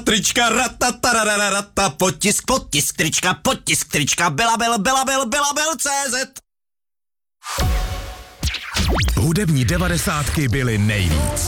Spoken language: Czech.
trička, ratatarararata, potisk trička, Belabel, CZ. Hudební 90. byly nejvíc.